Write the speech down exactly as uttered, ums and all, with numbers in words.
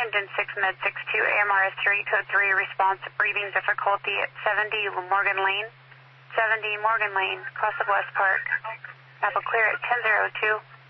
Engine six Med six two, A M R S three, code three, response, breathing difficulty at seventy Morgan Lane. seventy Morgan Lane, cross of West Park. Apple clear at ten oh two.